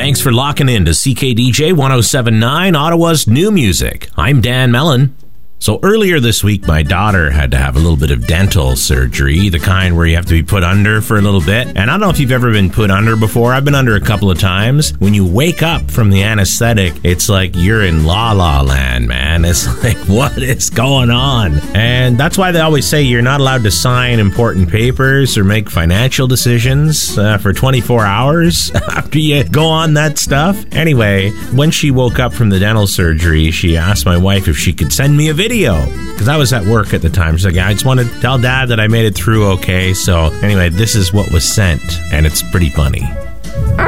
Thanks for locking in to CKDJ 1079, Ottawa's new music. I'm Dan Mellon. So earlier this week, my daughter had to have a little bit of dental surgery, the kind where you have to be put under for a little bit. And I don't know if you've ever been put under before. I've been under a couple of times. When you wake up from the anesthetic, it's like you're in La La Land, man. It's like, what is going on? And that's why they always say you're not allowed to sign important papers or make financial decisions for 24 hours after you go on that stuff. Anyway, when she woke up from the dental surgery, she asked my wife if she could send me a video, because I was at work at the time. She's like, I just want to tell Dad that I made it through okay. So anyway, this is what was sent, and it's pretty funny. Can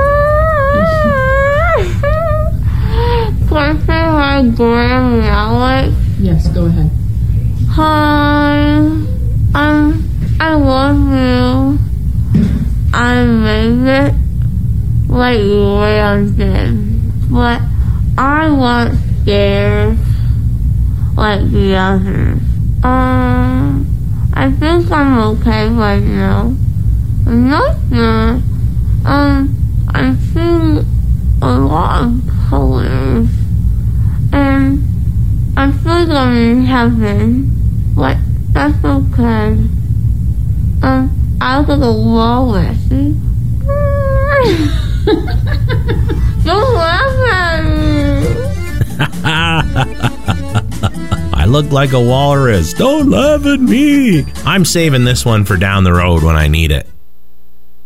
I say hi, Graham Alex? Yes, go ahead. Hi, I love you. I made it like Graham did, but I was scared like the others. I think I'm okay right now. I'm not sure. I'm seeing a lot of colors, and I feel like I'm in heaven, but that's okay. I look like a walrus. Don't laugh at me. I look like a walrus. Don't laugh at me. I'm saving this one for down the road when I need it.